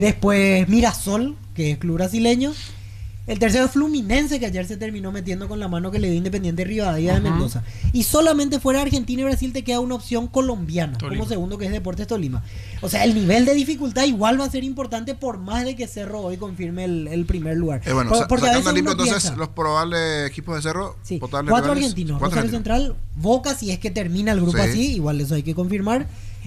Después Mirasol, que es club brasileño. El tercero es Fluminense, que ayer se terminó metiendo con la mano que le dio Independiente Rivadavia de Mendoza. Y solamente fuera de Argentina y Brasil te queda una opción colombiana, como segundo, que es Deportes Tolima. O sea, el nivel de dificultad igual va a ser importante por más de que Cerro hoy confirme el primer lugar. Bueno, porque sacando limpio entonces los probables equipos de Cerro. Sí, 4 argentinos. Rosario Central, Boca, si es que termina el grupo así, igual eso hay que confirmar.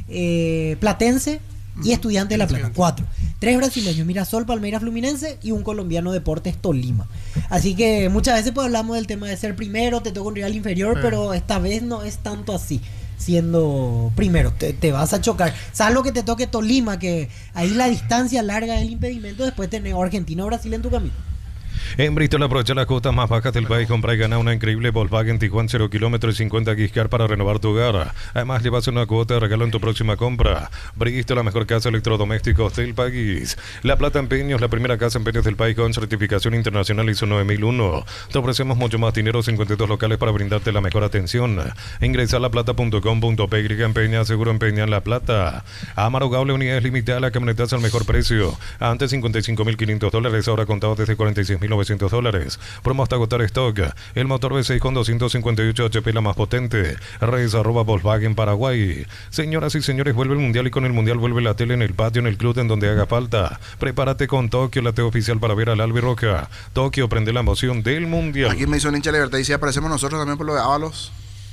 Platense y Estudiante de La Plata, 4. 3 brasileños, Mirasol, Palmeiras, Fluminense y un colombiano, Deportes Tolima. Así que muchas veces pues hablamos del tema de ser primero, te toca un rival inferior, pero esta vez no es tanto así. Siendo primero, te vas a chocar. Salvo que te toque Tolima, que ahí la distancia larga es el impedimento, después tenés Argentina o Brasil en tu camino. En Bristol aprovecha las costas más bajas del país, compra y gana una increíble Volkswagen Tiguan 0 kilómetros y 50 Giscar para renovar tu hogar. Además llevas una cuota de regalo en tu próxima compra. Bristol, la mejor casa de electrodomésticos del país. La Plata Empeños, la primera casa empeños del país con certificación internacional ISO 9001. Te ofrecemos mucho más dinero, 52 locales para brindarte la mejor atención. Ingresa a laplata.com.py, empeña, seguro empeña en La Plata. Amaro Gable, unidades limitadas, la camioneta al mejor precio. Antes $55.500, ahora contado desde $46.900. Promo hasta agotar stock. El motor V6 con 258 HP, la más potente. Redes @Volkswagen Paraguay. Señoras y señores, vuelve el mundial y con el mundial vuelve la tele en el patio, en el club, en donde haga falta. Prepárate con Tokio, la TV oficial para ver al Albirroja. Tokio, prende la emoción del mundial. Aquí me hizo un hincha de Libertad y si aparecemos nosotros también por lo de Ábalos.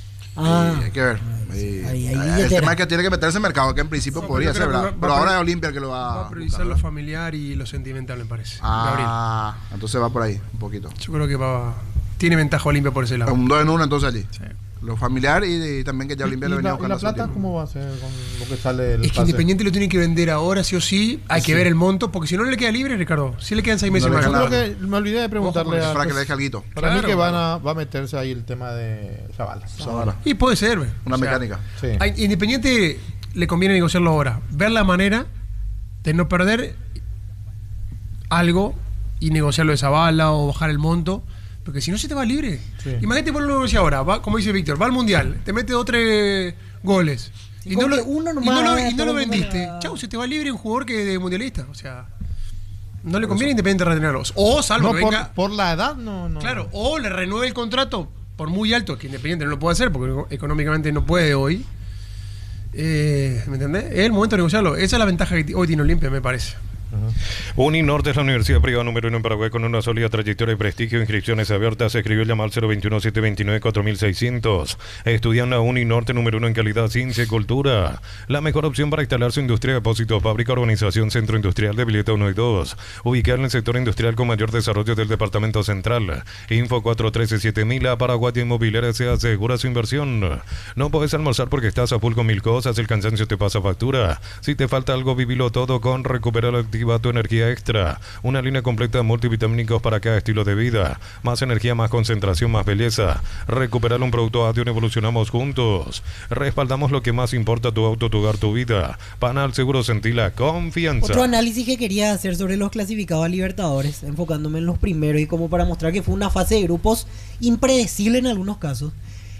Hay que ver. El tema es que tiene que meterse en mercado, que en principio podría ser, ¿verdad? Pero ahora es Olimpia el que lo va a priorizar lo familiar y lo sentimental, me parece. Entonces va por ahí, un poquito. Yo creo que tiene ventaja Olimpia por ese lado. Un 2 en 1 entonces allí. Sí. Lo familiar y también que ya Olimpia le venía buscando. ¿Y La Plata cómo va a ser con lo que sale del Es que Independiente lo tiene que vender ahora, sí o sí. Hay que ver el monto, porque si no le queda libre, Ricardo. Si le quedan 6 meses más. Yo creo que me olvidé de preguntarle para que le deje alguito. Para mí que va a meterse ahí el tema de Zavala. Y puede ser. Una mecánica. Sí. A Independiente le conviene negociarlo ahora. Ver la manera de no perder algo y negociarlo de Zavala o bajar el monto. Porque si no se te va libre. Sí. Imagínate por lo que ahora, como dice Víctor, va al mundial, te mete 2 o 3 goles. Y no lo vendiste. Chau, se te va libre un jugador que de mundialista. O sea, no le conviene a Independiente retenerlos. O salvo que venga. Por la edad, no. Claro, o le renueve el contrato por muy alto, que Independiente no lo puede hacer porque económicamente no puede hoy. ¿Me entendés? Es el momento de negociarlo. Esa es la ventaja que hoy tiene Olimpia, me parece. Uninorte es la universidad privada número 1 en Paraguay con una sólida trayectoria y prestigio. Inscripciones abiertas. Se escribió el llamado 021-729-4600. Estudia en la Uninorte número 1 en calidad, ciencia y cultura. La mejor opción para instalar su industria, depósito, fábrica, urbanización, centro industrial de Villeta 1 y 2. Ubicada en el sector industrial con mayor desarrollo del departamento central. Info 413-7000. A Paraguay Inmobiliaria se asegura su inversión. No puedes almorzar porque estás a full con 1000 cosas. El cansancio te pasa factura. Si te falta algo, vivilo todo con Recuperar Activa tu energía extra. Una línea completa de multivitamínicos para cada estilo de vida. Más energía, más concentración, más belleza. Recuperar un producto Addion, evolucionamos juntos. Respaldamos lo que más importa, tu auto, tu hogar, tu vida. Panal Seguro, sentí la confianza. Otro análisis que quería hacer sobre los clasificados a Libertadores, enfocándome en los primeros y como para mostrar que fue una fase de grupos impredecible en algunos casos.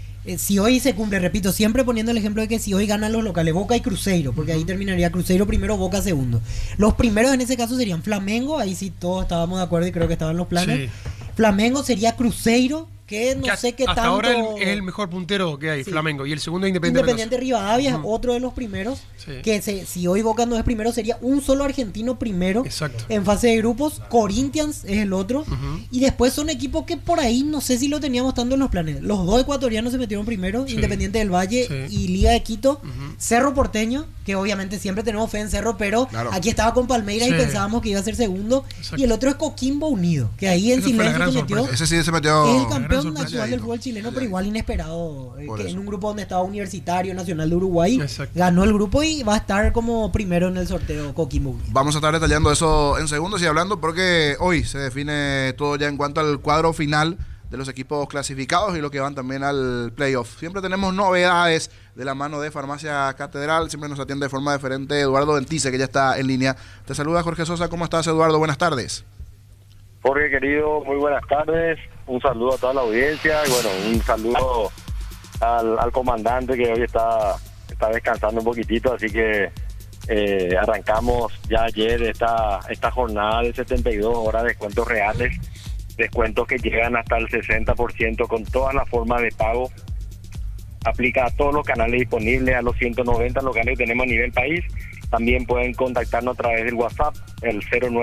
Si hoy se cumple, repito, siempre poniendo el ejemplo de que si hoy ganan los locales Boca y Cruzeiro, porque ahí terminaría Cruzeiro primero, Boca segundo. Los primeros en ese caso serían Flamengo, ahí sí todos estábamos de acuerdo y creo que estaban los planes. Sí. Flamengo sería Cruzeiro, que no sé qué hasta tanto. Hasta ahora es el mejor puntero que hay, sí. Flamengo, y el segundo es Independiente Rivadavia es otro de los primeros. Sí. Que si hoy Boca no es primero, sería un solo argentino primero. Exacto. En fase de grupos. Corinthians es el otro. Y después son equipos que por ahí no sé si lo teníamos tanto en los planes. Los 2 ecuatorianos se metieron primero, sí. Independiente del Valle y Liga de Quito. Cerro Porteño, que obviamente siempre tenemos fe en Cerro, pero aquí estaba con Palmeiras y pensábamos que iba a ser segundo. Exacto. Y el otro es Coquimbo Unido, que ahí en silencio se metió. Ese sí se metió. Es el campeón actual del fútbol chileno, pero igual inesperado. Que en un grupo donde estaba Universitario Nacional de Uruguay, ganó el grupo y va a estar como primero en el sorteo Coquimbo Unido. Vamos a estar detallando eso en segundos y hablando porque hoy se define todo ya en cuanto al cuadro final de los equipos clasificados y los que van también al playoff. Siempre tenemos novedades de la mano de Farmacia Catedral. Siempre nos atiende de forma diferente Eduardo Ventice, que ya está en línea. Te saluda Jorge Sosa. ¿Cómo estás, Eduardo? Buenas tardes. Jorge, querido, muy buenas tardes. Un saludo a toda la audiencia y bueno, un saludo al comandante que hoy está descansando un poquitito, así que Arrancamos ya ayer esta jornada de 72 horas de descuentos reales, descuentos que llegan hasta el 60% con todas las formas de pago. Aplica a todos los canales disponibles, a los 190 locales que tenemos a nivel país. También pueden contactarnos a través del WhatsApp, el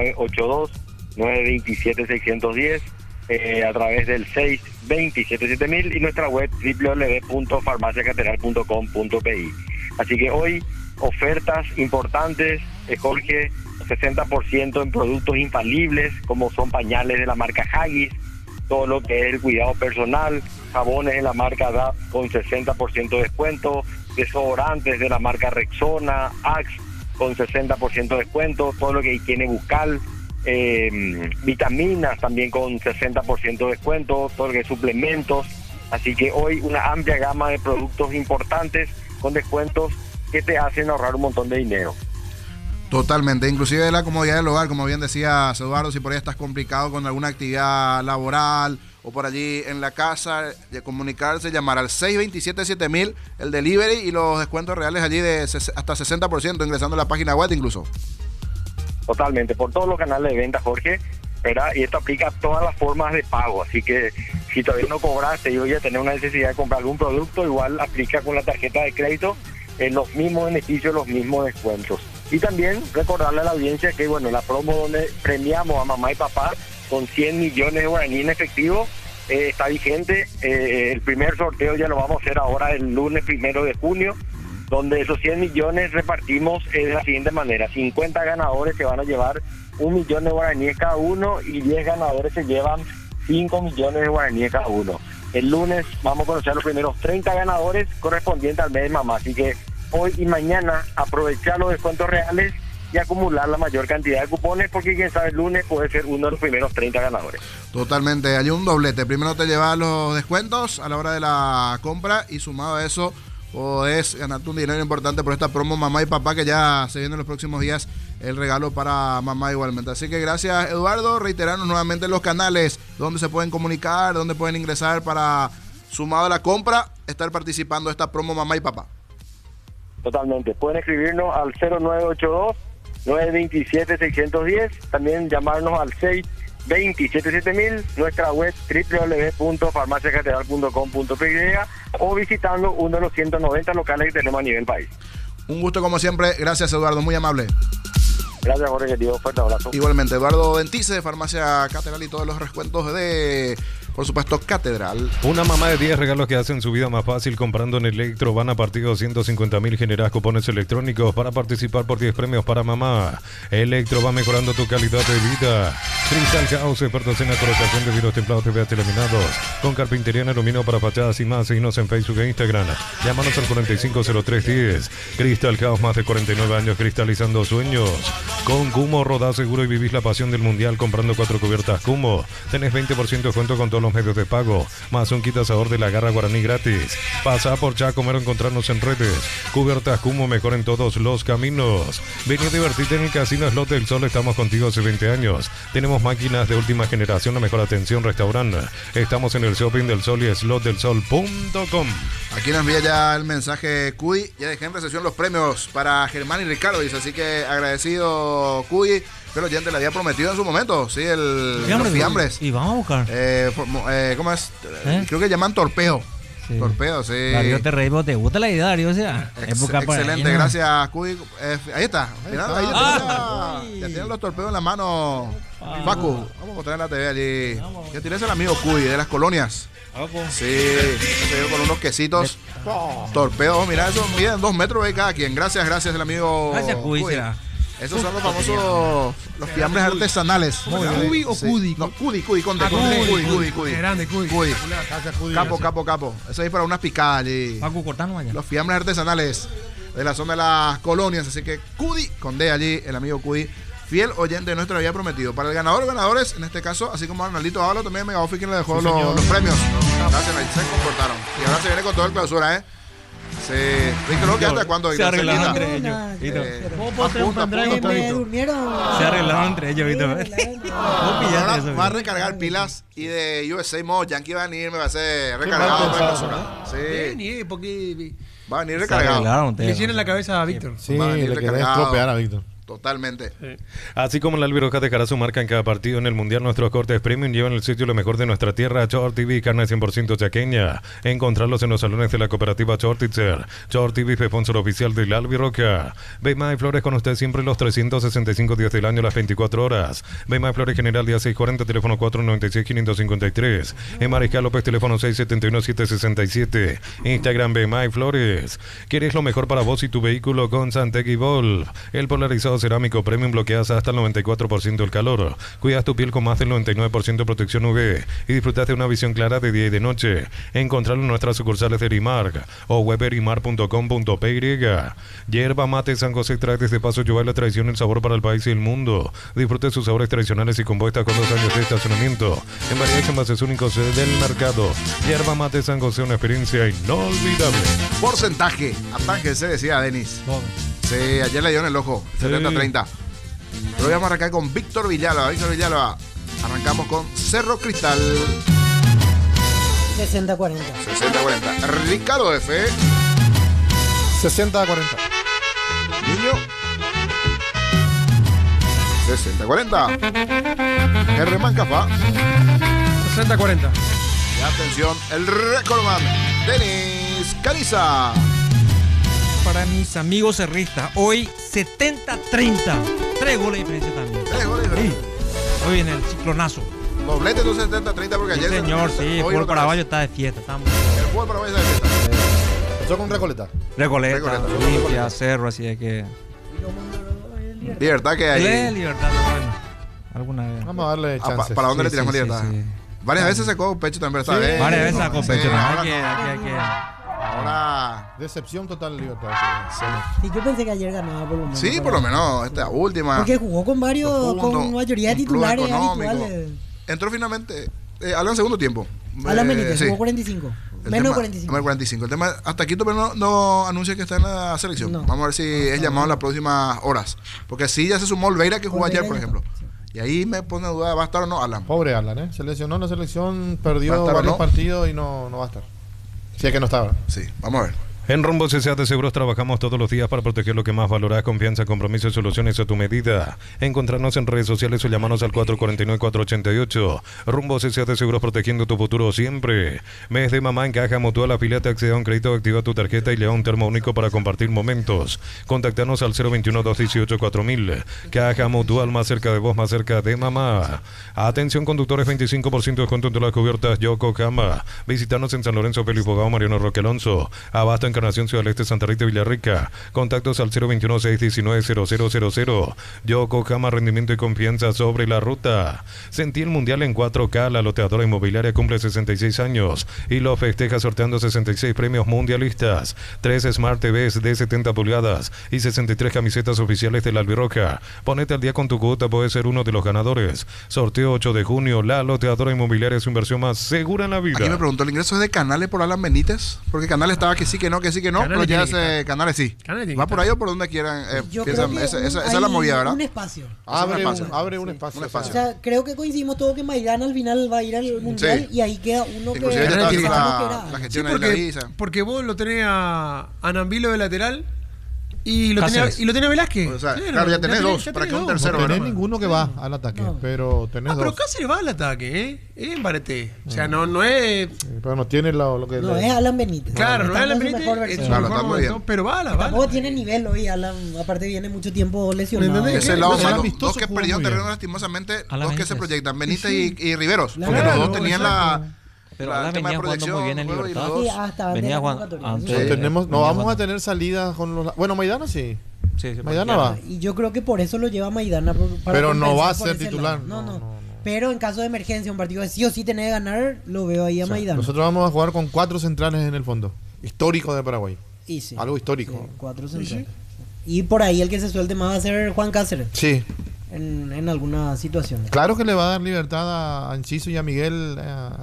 0982-927-610, a través del 627-7000 y nuestra web www.farmaciacatedral.com.pi. Así que hoy, ofertas importantes, Jorge, 60% en productos infalibles, como son pañales de la marca Haggis, todo lo que es el cuidado personal, jabones de la marca DAP con 60% de descuento, desodorantes de la marca Rexona, Axe con 60% de descuento, todo lo que higiene bucal, vitaminas también con 60% de descuento, todo lo que es suplementos. Así que hoy una amplia gama de productos importantes con descuentos que te hacen ahorrar un montón de dinero. Totalmente, inclusive de la comodidad del hogar, como bien decía Eduardo, si por ahí estás complicado con alguna actividad laboral o por allí en la casa, de comunicarse, llamar al 627-7000, el delivery y los descuentos reales allí de hasta 60%, ingresando a la página web incluso. Totalmente, por todos los canales de venta, Jorge, ¿verdad? Y esto aplica a todas las formas de pago, así que si todavía no cobraste y hoy ya tenés una necesidad de comprar algún producto, igual aplica con la tarjeta de crédito los mismos beneficios, los mismos descuentos. Y también recordarle a la audiencia que, bueno, la promo donde premiamos a mamá y papá con 100 millones de guaraní en efectivo está vigente. El primer sorteo ya lo vamos a hacer ahora el lunes 1 de junio, donde esos 100 millones repartimos de la siguiente manera: 50 ganadores se van a llevar 1 millón de guaraníes cada uno y 10 ganadores se llevan 5 millones de guaraníes cada uno. El lunes vamos a conocer los primeros 30 ganadores correspondientes al mes de mamá, así que hoy y mañana aprovechar los descuentos reales y acumular la mayor cantidad de cupones, porque quién sabe, el lunes puede ser uno de los primeros 30 ganadores. Totalmente, hay un doblete. Primero te llevas los descuentos a la hora de la compra y sumado a eso podés ganarte un dinero importante por esta promo mamá y papá, que ya se viene en los próximos días el regalo para mamá igualmente. Así que gracias, Eduardo. Reiterarnos nuevamente los canales donde se pueden comunicar, donde pueden ingresar para, sumado a la compra, estar participando de esta promo mamá y papá. Totalmente, pueden escribirnos al 0982-927-610, también llamarnos al 627-7000, nuestra web www.farmaciacatedral.com.pi o visitando uno de los 190 locales que tenemos a nivel país. Un gusto como siempre, gracias Eduardo, muy amable. Gracias Jorge, querido, fuerte abrazo. Igualmente, Eduardo Dentice de Farmacia Catedral y todos los descuentos de, por supuesto, Catedral. Una mamá de 10 regalos que hacen su vida más fácil comprando en Electro. Van a partir de 250.000, generás cupones electrónicos para participar por 10 premios para mamá. Electro va mejorando tu calidad de vida. Cristal House, expertos en la colocación de vidrios templados TVH laminados, con carpintería en aluminio para fachadas y más. Síguenos en Facebook e Instagram. Llámanos al 450310. Cristal House, más de 49 años cristalizando sueños. Con Kumo rodás seguro y vivís la pasión del mundial comprando 4 cubiertas Kumo. Tenés 20% de descuento con todos los medios de pago, más un kit asador de la garra guaraní gratis. Pasá por Ya Comer o encontrarnos en redes. Cubiertas Kumo, mejor en todos los caminos. Vení a divertirte en el Casino Slot del Sol, estamos contigo hace 20 años. Tenemos máquinas de última generación, la mejor atención, restaurante. Estamos en el Shopping del Sol y slotdelsol.com. Aquí nos envía ya el mensaje Cudi, ya dejé en recepción los premios para Germán y Ricardo, dice, así que agradecido Cudi, pero el oyente le había prometido en su momento, sí, los fiambres. Y vamos a buscar. ¿Cómo es? Creo que llaman torpeo. Sí. Torpeo, sí. Darío te reí, ¿te gusta la idea, Darío? O sea, excelente, ahí, ¿no? Gracias, Cudi. Ahí está. Mirá, ahí ya tienen los torpedos en la mano. Facu, vamos a mostrar en la TV allí. Ya tienes el amigo Cudi de las colonias. Sí, se con unos quesitos. Torpedos, mira, eso miden 2 metros de cada quien. Gracias el amigo. Gracias, Cudi. Esos son los famosos, los fiambres artesanales. ¿Cudi o Cudi? No, Cudi, con Cudi. Grande, Cudi. Capo. Eso es para unas picadas allí. Paco, cortando allá. Los fiambres artesanales de la zona de las colonias. Así que Cudi, con D allí, el amigo Cudi, fiel oyente nuestro, había prometido. Para el ganador, ganadores, en este caso, así como Arnaldito Ábalo, también Mega Office, quien le dejó los premios. Gracias, se comportaron. Y ahora se viene con todo el clausura, ¿eh? Sí. Víctor, ¿qué hasta cuándo? Se arreglaron entre ellos. Se arreglaron entre ellos, Víctor. Ahora va a recargar pilas y de USA Mode Yankee va a venir, me va a hacer recargado. Sí, porque Va a venir Se recargado. arreglaron ustedes. Le llena la cabeza a Víctor. Sí, Va a venir le querés recargado. estropear a Víctor. Totalmente. Así como la Albiroja dejará su marca en cada partido en el Mundial, nuestros cortes premium llevan el sitio lo mejor de nuestra tierra, Short TV, carne 100% chaqueña. Encontrarlos en los salones de la cooperativa Shortitzer. Short TV, sponsor oficial de la Albiroja. Beima y Flores con usted siempre los 365 días del año, las 24 horas. Beima y Flores General, día 640, teléfono 496-553. En Mariscal López, teléfono 671-767. Instagram Beima y Flores. ¿Quieres lo mejor para vos y tu vehículo con Santec y Vol? El polarizado cerámico premium bloqueas hasta el 94% del calor. Cuidas tu piel con más del 99% de protección UV y disfrutas de una visión clara de día y de noche. Encontrarlo en nuestras sucursales de Erimark o weberimar.com.py. Yerba Mate San José trae desde Paso Yubay la tradición y el sabor para el país y el mundo. Disfrute sus sabores tradicionales y compuestas con 2 años de estacionamiento en variedades envases únicos del mercado. Yerba Mate San José, una experiencia inolvidable. Porcentaje. Atángese, decía Denis. Sí, ayer le dio en el ojo. 70-30. Pero hoy vamos a arrancar con Víctor Villalba. Víctor Villalba. Arrancamos con Cerro Cristal. 60-40. 60-40. Ricardo F. 60-40. Niño. 60-40. Germán Cafá. 60-40. Y atención, el recordman. Denis Caniza. Para mis amigos cerristas, hoy 70-30. 3 goles de diferencia también. 3 goles. Sí. Hoy en el ciclonazo. Doblete entonces 70-30 porque Sí, ayer... señor, sí. El hoy fútbol otra paraguayo vez. está de fiesta. Estamos. El fútbol paraguayo está de fiesta. Empezó con Recoleta. Recoleta, Recoleta. Olimpia, Cerro, así de que. Libertad que hay. Lee Libertad, bueno. Alguna vez. Vamos a darle chance. ¿Para dónde le Sí, tiramos sí, Libertad? sí. Varias veces sacó pecho también esta vez. Varias veces a competir. Sí, Hay que. ahora... Decepción total, Libertad. Sí, yo pensé que ayer ganaba por lo menos. Sí, por lo menos esta última. Porque jugó con varios, Los puntos, con mayoría de un plus titulares económico. habituales. Entró finalmente Alan segundo tiempo. Alan Benítez, Sí. jugó 45. El Menos tema- 45. menos 45. El tema, hasta aquí todavía no anuncia que está en la selección. No. Vamos a ver si es llamado en las próximas horas. Porque sí, ya se sumó Olveira que jugó ayer, por ejemplo. Y ahí me pone duda, ¿va a estar o no Alan? Pobre Alan, ¿eh? Se lesionó en la selección, ¿Va a perdió estar o varios no? partidos y no va a estar. Si es que no estaba. Sí, vamos a ver. En Rumbo CCA de Seguros trabajamos todos los días para proteger lo que más valoras, confianza, compromiso y soluciones a tu medida. Encontrarnos en redes sociales o llamarnos al 449-488. Rumbo CCA de Seguros, protegiendo tu futuro siempre. Mes de mamá en Caja Mutual, afíliate, accede a un crédito, activa tu tarjeta y le da un termo único para compartir momentos. Contactanos al 021-218-4000. Caja Mutual, más cerca de vos, más cerca de mamá. Atención conductores, 25% de descuento en todas las cubiertas Yokohama. Visítanos en San Lorenzo, Felipe Bogado, Mariano Roque Alonso. Abasto en Encarnación, Ciudad del Este, Santa Rita y Villarrica. Contactos al 021-619-0000. Yokohama, rendimiento y confianza sobre la ruta. Sentí el Mundial en 4K. La loteadora inmobiliaria cumple 66 años y lo festeja sorteando 66 premios mundialistas, 3 Smart TVs de 70 pulgadas y 63 camisetas oficiales de la Albirroja. Ponete al día con tu cuota, puedes ser uno de los ganadores. Sorteo 8 de junio. La loteadora inmobiliaria es su inversión más segura en la vida. Aquí me preguntó, ¿el ingreso es de Canales por Alan Benítez? Porque Canales estaba que sí, que no, Canales pero ya tiene que Canales sí. Canales tiene ¿Va que por estar. ahí o por donde quieran? Yo Piensan, creo que esa es hay la movida, ¿verdad? un espacio. Abre espacio. un espacio. Un espacio. O sea, creo que coincidimos todos que Maidana al final va a ir al Mundial y ahí queda uno que... Inclusive ya Canales está tiene que la estar. gestión Sí, ahí la visa. porque vos lo tenés a Nambilo de lateral y lo tenés, Cáceres. y lo tenés a Velázquez. O sea, Claro, claro, ya tenés dos, ya para que tenés un dos. tercero, No tenés ¿verdad? ninguno que va al ataque, No. pero tenés Pero dos. Cáceres va al ataque, ¿eh? Es en Barete. O sea, no es... Pero no tiene lo que... No, es Alan Benítez. Claro, no Está es la en su Benítez, mejor es versión. su Claro, mejor está muy momento, bien. pero bala. Tampoco tiene nivel hoy, Alan. Aparte viene mucho tiempo lesionado. ¿Me entendés? Ese lado el malo, amistoso dos que jugó perdieron muy bien. terreno lastimosamente, Alan dos que se Benítez. proyectan, Benítez y Riveros. Claro, Porque los dos exacto. tenían la... Pero el Alan tema de venía jugando muy bien en proyección, Libertad. juego y Sí, los dos. hasta antes de Venía la jugando convocatoria. antes. No, Sí. tenemos, no Venía vamos a jugando. tener salidas con los... Bueno, Maidana sí. Sí, sí, Maidana porque- va. Y yo creo que por eso lo lleva Maidana. Para Pero no compensar va a por ser ese titular. lado. No. Pero en caso de emergencia, un partido que sí o sí tenés que ganar, lo veo ahí a O sea, Maidana. nosotros vamos a jugar con 4 centrales en el fondo. Histórico de Paraguay. Y sí. Algo histórico. Sí, 4 centrales. Y por ahí el que se suelte más va a ser Juan Cáceres Sí. en algunas situaciones. Claro que le va a dar libertad a Enciso y a Miguel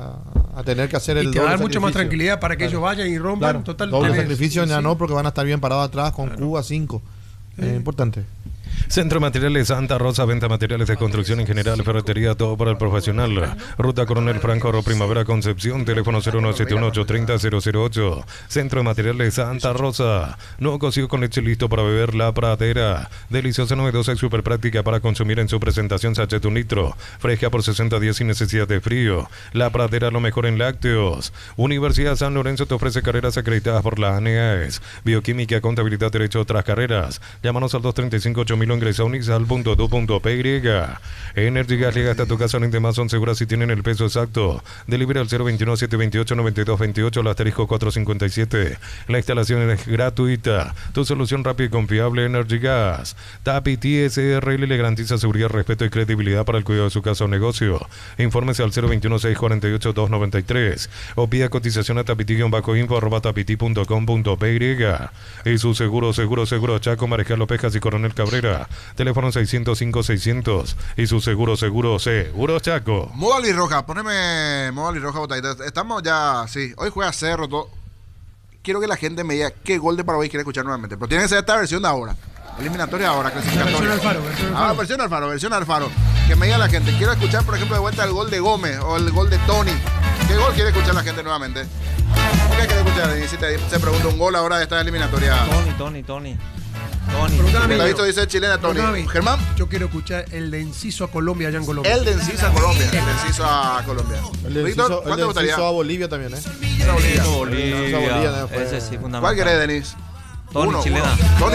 a tener que hacer el Y te va a dar doble mucho más sacrificio. tranquilidad para que Claro. ellos vayan y rompan. Claro, Total, doble tenés- sacrificio sí, ya sí. no, porque van a estar bien parados atrás con Cuba 5. Importante. Centro de Materiales Santa Rosa, venta materiales de construcción en general, ferretería, todo para el profesional. Ruta Coronel Franco, Primavera Concepción, teléfono 097183008. Centro de Materiales Santa Rosa. Nuevo cocido con leche listo para beber, La Pradera. Deliciosa, novedosa y súper práctica para consumir en su presentación sachet 1 litro. Fresca por 60 días sin necesidad de frío. La Pradera, lo mejor en lácteos. Universidad San Lorenzo te ofrece carreras acreditadas por la ANEAES. Bioquímica, contabilidad, derecho, otras carreras. Llámanos al 235-8000. Ingresa a unixal.do.py. Energy Gas llega hasta tu casa. Las demás son seguras si tienen el peso exacto. Delivery al 021-728-9228, el asterisco 457. La instalación es gratuita. Tu solución rápida y confiable, Energy Gas. Tapiti SRL le garantiza seguridad, respeto y credibilidad para el cuidado de su casa o negocio. Infórmese al 021-648-293 o pida cotización a tapiti-info@tapiti.com.py. Y su seguro Chaco, Marejalo Pejas y Coronel Cabrera. Teléfono 605-600 y su seguro Chaco. Modal y Roja, poneme Modal y Roja, botadita. Estamos ya, sí. Hoy juega Cerro, todo. Quiero que la gente me diga qué gol de Paraguay quiere escuchar nuevamente. Pero tiene que ser esta versión de ahora. Eliminatoria ahora, clasificatoria. Versión Alfaro. Que me diga la gente. Quiero escuchar, por ejemplo, de vuelta el gol de Gómez o el gol de Tony. ¿Qué gol quiere escuchar la gente nuevamente? ¿Qué quiere escuchar? Y si se pregunta un gol ahora de esta eliminatoria. Tony. Visto, dice chilena Tony. Germán. Yo quiero escuchar el de Enciso a Colombia allá en Colombia. El de Enciso a Colombia. Víctor, ¿cuál te gustaría? A Bolivia también, Bolivia. Ese sí, fundamental. ¿Cuál querés, Denis? Tony chilena.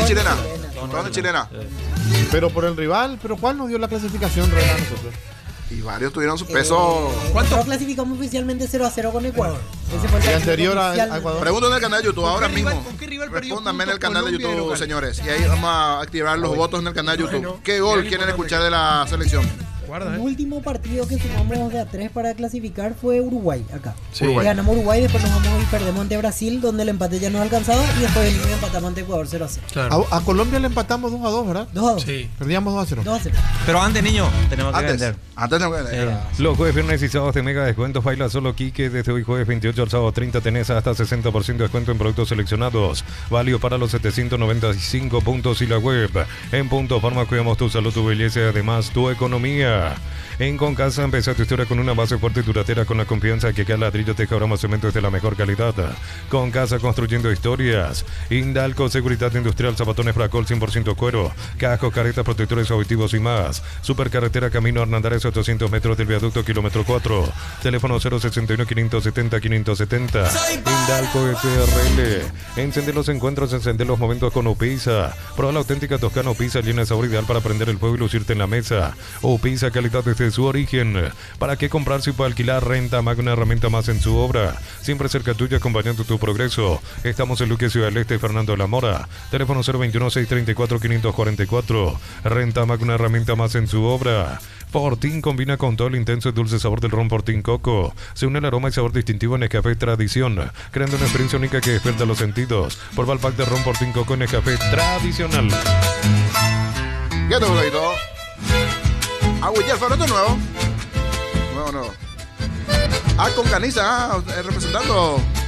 Pero por el rival, ¿pero cuál nos dio la clasificación real a nosotros? Y varios tuvieron su peso. Nosotros clasificamos oficialmente 0-0 con Ecuador. Ese fue el anterior a Ecuador. Pregunto en el canal de YouTube ahora mismo. ¿Con qué rival perdió? Respóndanme en el canal de YouTube, señores. Y ahí vamos a activar los votos en el canal de YouTube. ¿Qué gol quieren escuchar de la selección? El último partido que sumamos de a 3 para clasificar fue Uruguay, acá. Sí. Ganamos Uruguay, después nos vamos y perdemos ante Brasil, donde el empate ya no alcanzaba, y después venimos y empatamos ante Ecuador 0-0. Claro. A Colombia le empatamos 2-2, ¿verdad? 2-2. Sí. Perdíamos 2-0. 2-0. Pero antes, niño, tenemos que vender. Antes tenemos que vender. Los jueves, viernes y sábados de mega descuentos. Baila solo Quique. Desde hoy jueves 28 al sábado 30 tenés hasta 60% de descuento en productos seleccionados. Válido para los 795 puntos y la web. En Punto Farma cuidamos tu salud, tu belleza y además tu economía. En Concasa empieza tu historia con una base fuerte y duradera, con la confianza que cada ladrillo te cabramos cemento es de la mejor calidad. Concasa, construyendo historias. Indalco, seguridad industrial, zapatones Fracol 100% cuero, cascos, caretas, protectores auditivos y más. Supercarretera Camino Hernandarias, 800 metros del viaducto, kilómetro 4. Teléfono 061-570-570. Indalco SRL. Encender los encuentros, encender los momentos con Upisa. Prueba la auténtica Toscana Upisa, llena de sabor, ideal para prender el fuego y lucirte en la mesa. Upisa, calidad desde su origen. ¿Para qué comprar si puede alquilar? Renta Mac, una herramienta más en su obra. Siempre cerca tuya, acompañando tu progreso. Estamos en Luque, Ciudad del Este, Fernando de la Mora. Teléfono 021-634-544. Renta Mac, una herramienta más en su obra. Fortín combina con todo el intenso y dulce sabor del ron Fortín Coco. Se une el aroma y sabor distintivo en Nescafé Tradición, creando una experiencia única que despierta los sentidos. Prueba el pack de ron Fortín Coco en Nescafé Tradicional. ¿Qué te gusta, Hito? Agüilla Alfaro, ¿esto es nuevo? Nuevo. Con Caniza, representando